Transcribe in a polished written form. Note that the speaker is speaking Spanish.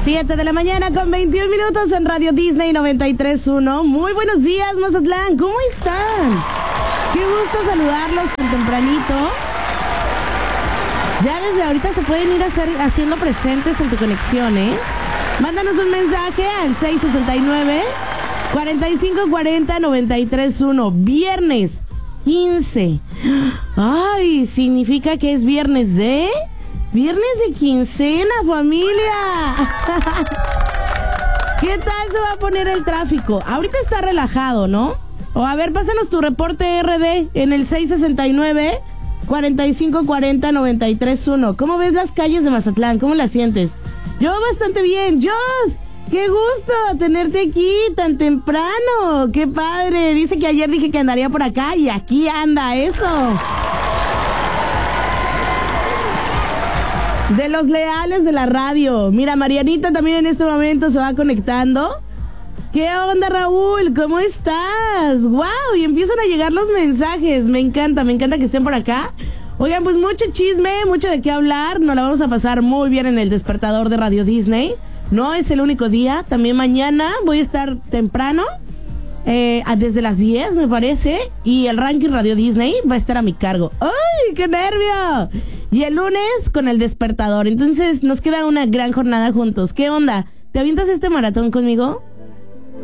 7 de la mañana con 21 minutos en Radio Disney 93.1. Muy buenos días, Mazatlán. ¿Cómo están? Qué gusto saludarlos tan tempranito. Ya desde ahorita se pueden ir haciendo presentes en tu conexión, ¿eh? Mándanos un mensaje al 669-4540-931. Viernes 15. Ay, significa que es viernes de... Viernes de quincena, familia. ¿Qué tal se va a poner el tráfico? Ahorita está relajado, ¿no? O a ver, pásanos tu reporte RD en el 669-4540-931. ¿Cómo ves las calles de Mazatlán? ¿Cómo las sientes? Yo bastante bien. Jos, qué gusto tenerte aquí tan temprano. Qué padre. Dice que ayer dije que andaría por acá y aquí anda eso. De los leales de la radio. Mira, Marianita también en este momento se va conectando. ¿Qué onda, Raúl? ¿Cómo estás? ¡Wow! Y empiezan a llegar los mensajes. Me encanta que estén por acá. Oigan, pues mucho chisme, mucho de qué hablar. Nos la vamos a pasar muy bien en el despertador de Radio Disney. No es el único día. También mañana voy a estar temprano. Desde las 10 me parece. Y el ranking Radio Disney va a estar a mi cargo. ¡Ay, qué nervio! Y el lunes con el despertador. Entonces nos queda una gran jornada juntos. ¿Qué onda? ¿Te avientas este maratón conmigo?